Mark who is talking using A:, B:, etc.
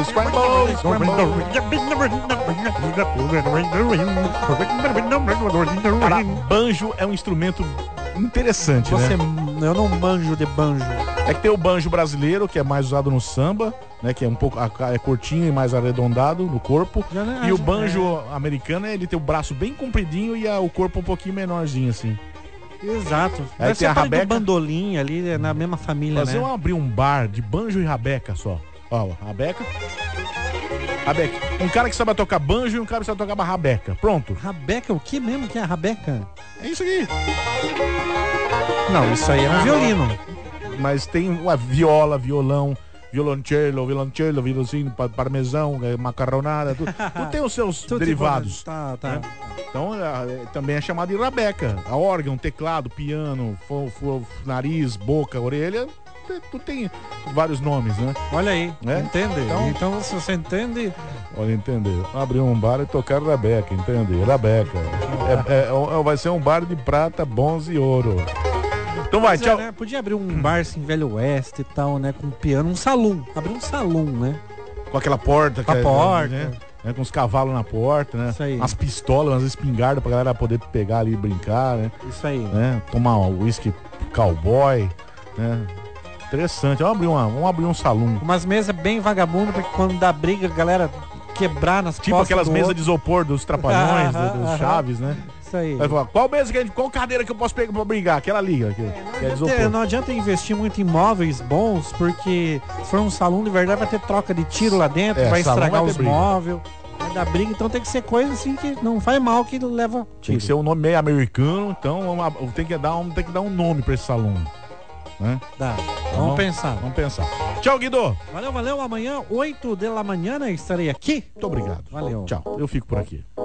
A: Cara, banjo é um instrumento interessante, né?
B: Eu não manjo de banjo.
A: É que tem o banjo brasileiro, que é mais usado no samba, né? Que é um pouco é curtinho e mais arredondado no corpo. E o banjo americano, ele tem o braço bem compridinho e o corpo um pouquinho menorzinho, assim.
B: Exato.
A: Aí tem a rabeca.
B: Bandolim ali, na mesma família,
A: Mas
B: né?
A: eu abri um bar de banjo e rabeca só. Ó, rabeca. Rabeca. Um cara que sabe tocar banjo e um cara que sabe tocar rabeca. Pronto.
B: Rabeca, o que mesmo que é a rabeca?
A: É isso aqui.
B: Não, isso aí é um violino.
A: Mas tem viola, violão, violoncello, violoncello, parmesão, macarronada, tudo tem os seus derivados.
B: Tá.
A: Né? Então, também é chamado de rabeca. A órgão, teclado, piano, nariz, boca, orelha, tu tem vários nomes, né?
B: Olha aí, entende? Então, se você entende...
A: Olha, entendeu? Abrir um bar e tocar rabeca, entende? Rabeca. Vai ser um bar de prata, bronze e ouro. Então vai, tchau.
B: Né? Podia abrir um bar assim, Velho Oeste e tal, né? Com piano, um salão. Abrir um salão, né?
A: Com aquela porta.
B: Com a porta.
A: Né? Com os cavalos na porta, né?
B: Isso aí.
A: Umas pistolas, umas espingardas pra galera poder pegar ali e brincar, né?
B: Isso aí.
A: Né? Tomar um whisky cowboy, né? Interessante. Vamos abrir um salão.
B: Umas mesas bem vagabundas, porque quando dá briga, a galera quebrar nas
A: tipo aquelas mesas de isopor dos Trapalhões, dos Chaves, né?
B: Isso aí.
A: Vai falar, qual cadeira que eu posso pegar pra brigar? Aquela liga.
B: Não adianta investir muito em móveis bons, porque se for um salão de verdade vai ter troca de tiro lá dentro, vai estragar os móveis, vai dar briga, então tem que ser coisa assim que não faz mal, que leva tiro.
A: Tem que ser um nome meio americano, então tem que dar um nome pra esse salão. Né?
B: Dá. Vamos pensar.
A: Tchau, Guido.
B: Valeu. Amanhã, 8 da manhã, estarei aqui.
A: Muito obrigado.
B: Valeu.
A: Tchau. Eu fico por aqui.